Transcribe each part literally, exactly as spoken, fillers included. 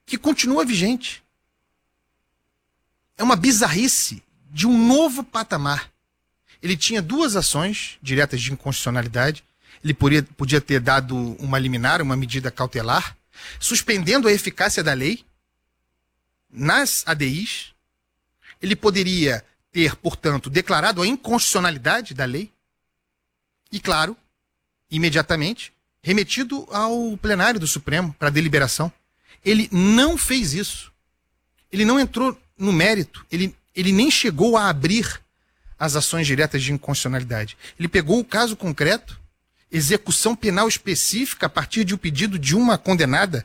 que continua vigente. É uma bizarrice de um novo patamar. Ele tinha duas ações diretas de inconstitucionalidade. Ele podia, podia ter dado uma liminar, uma medida cautelar, suspendendo a eficácia da lei nas A D Is. Ele poderia ter, portanto, declarado a inconstitucionalidade da lei e, claro, imediatamente, remetido ao plenário do Supremo para deliberação. Ele não fez isso. Ele não entrou no mérito. Ele, ele nem chegou a abrir as ações diretas de inconstitucionalidade. Ele pegou o caso concreto, execução penal específica a partir de um pedido de uma condenada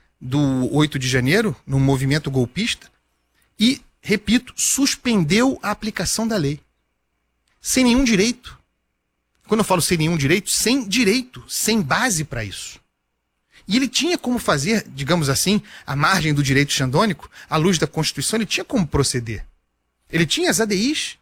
do oito de janeiro, no movimento golpista, e, repito, suspendeu a aplicação da lei. Sem nenhum direito. Quando eu falo sem nenhum direito, sem direito, sem base para isso. E ele tinha como fazer, digamos assim, à margem do direito xandônico, à luz da Constituição, ele tinha como proceder. Ele tinha as A D Is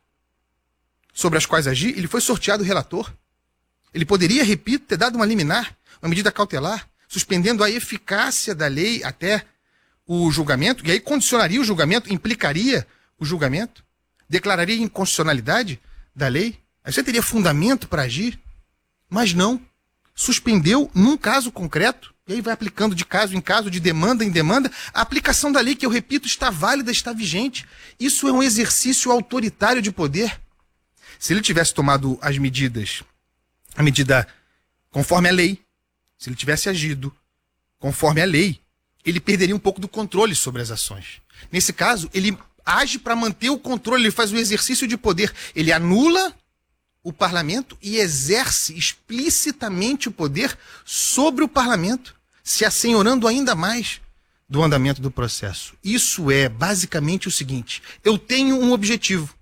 sobre as quais agir, ele foi sorteado relator. Ele poderia, repito, ter dado uma liminar, uma medida cautelar, suspendendo a eficácia da lei até o julgamento, e aí condicionaria o julgamento, implicaria o julgamento, declararia inconstitucionalidade da lei. Aí você teria fundamento para agir, mas não. Suspendeu num caso concreto, e aí vai aplicando de caso em caso, de demanda em demanda, a aplicação da lei, que eu repito, está válida, está vigente. Isso é um exercício autoritário de poder. Se ele tivesse tomado as medidas, a medida conforme a lei, se ele tivesse agido conforme a lei, ele perderia um pouco do controle sobre as ações. Nesse caso, ele age para manter o controle, ele faz o exercício de poder. Ele anula o parlamento e exerce explicitamente o poder sobre o parlamento, se assenhorando ainda mais do andamento do processo. Isso é basicamente o seguinte: eu tenho um objetivo.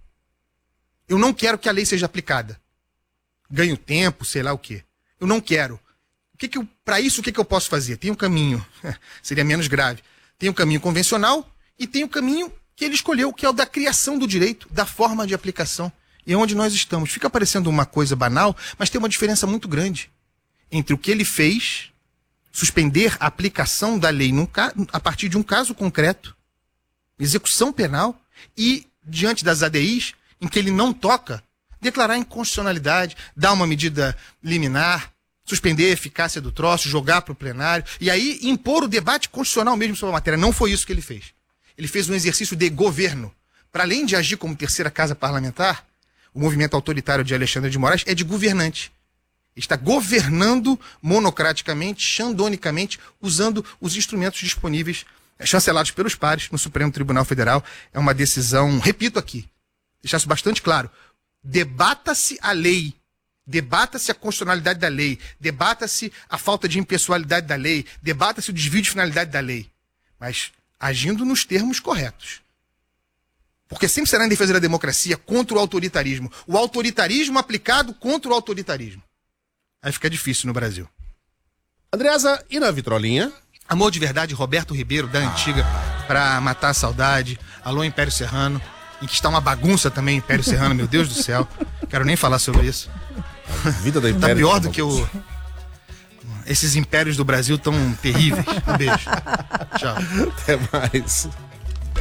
Eu não quero que a lei seja aplicada. Ganho tempo, sei lá o quê. Eu não quero. O que que eu, para isso, o que, que eu posso fazer? Tem um caminho, seria menos grave. Tem um caminho convencional e tem o caminho que ele escolheu, que é o da criação do direito, da forma de aplicação. E é onde nós estamos. Fica parecendo uma coisa banal, mas tem uma diferença muito grande entre o que ele fez, suspender a aplicação da lei num ca... a partir de um caso concreto, execução penal, e diante das A D Is, em que ele não toca, declarar inconstitucionalidade, dar uma medida liminar, suspender a eficácia do troço, jogar para o plenário, e aí impor o debate constitucional mesmo sobre a matéria. Não foi isso que ele fez. Ele fez um exercício de governo. Para além de agir como terceira casa parlamentar, o movimento autoritário de Alexandre de Moraes é de governante. Ele está governando monocraticamente, xandonicamente, usando os instrumentos disponíveis, chancelados pelos pares no Supremo Tribunal Federal. É uma decisão, repito aqui, deixar isso bastante claro, debata-se a lei, debata-se a constitucionalidade da lei, debata-se a falta de impessoalidade da lei, debata-se o desvio de finalidade da lei, mas agindo nos termos corretos. Porque sempre será em defesa da democracia, contra o autoritarismo. O autoritarismo aplicado contra o autoritarismo. Aí fica difícil no Brasil. Andreasa, e na vitrolinha? Amor de Verdade, Roberto Ribeiro, da Antiga, pra matar a saudade. Alô, Império Serrano. Em que está uma bagunça também, Império Serrano, meu Deus do céu. Quero nem falar sobre isso. A vida da Império tá pior do que o... Esses impérios do Brasil tão terríveis. Um beijo. Tchau. Até mais.